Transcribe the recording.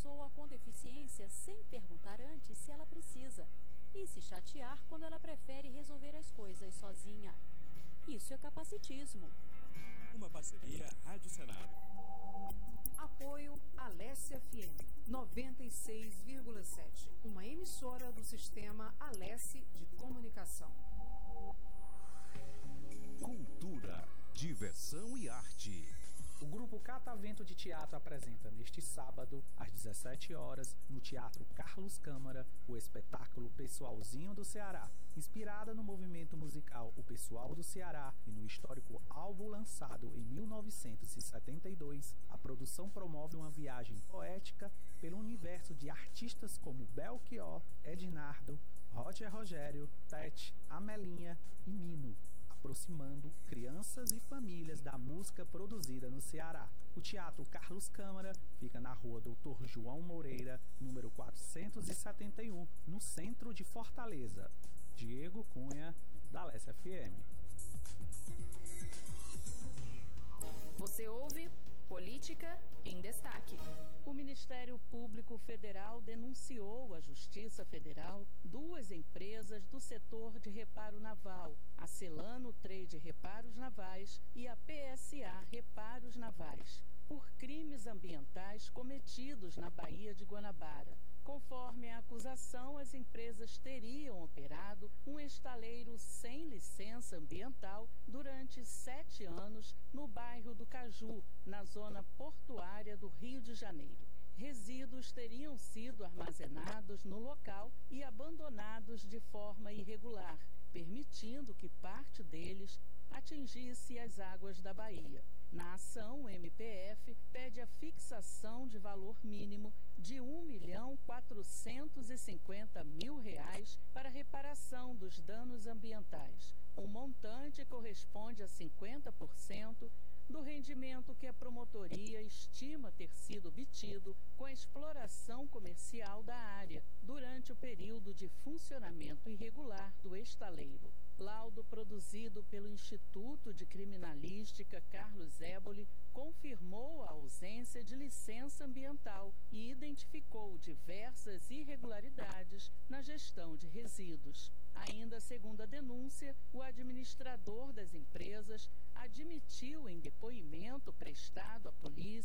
pessoa com deficiência sem perguntar antes se ela precisa e se chatear quando ela prefere resolver as coisas sozinha. Isso é capacitismo. Uma parceria Rádio Senado. Apoio Alesse FM 96,7, uma emissora do sistema Alesse de comunicação. Cultura, diversão e arte. O grupo Catavento de Teatro apresenta neste sábado, às 17 horas, no Teatro Carlos Câmara, o espetáculo Pessoalzinho do Ceará, inspirada no movimento musical O Pessoal do Ceará e no histórico álbum lançado em 1972. A produção promove uma viagem poética pelo universo de artistas como Belchior, Ednardo, Roger Rogério, Tete, Amelinha e Mino, aproximando crianças e famílias da música produzida no Ceará. O Teatro Carlos Câmara fica na rua Dr. João Moreira, número 471, no centro de Fortaleza. Diego Cunha, da Alesse FM. Você ouve Política em Destaque. O Ministério Público Federal denunciou à Justiça Federal duas empresas do setor de reparo naval, a Celano Trade Reparos Navais e a PSA Reparos Navais, por crimes ambientais cometidos na Baía de Guanabara. Conforme a acusação, as empresas teriam operado um estaleiro sem licença ambiental durante 7 anos no bairro do Caju, na zona portuária do Rio de Janeiro. Resíduos teriam sido armazenados no local e abandonados de forma irregular, permitindo que parte deles atingisse as águas da Bahia. Na ação, o MPF pede a fixação de valor mínimo de R$ 1.450.000 para reparação dos danos ambientais. O montante corresponde a 50% do rendimento que a promotoria estima ter sido obtido com a exploração comercial da área durante o período de funcionamento irregular do estaleiro. Laudo produzido pelo Instituto de Criminalística Carlos Éboli confirmou a ausência de licença ambiental e identificou diversas irregularidades na gestão de resíduos. Ainda segundo a denúncia, o administrador das empresas admitiu em depoimento prestado à polícia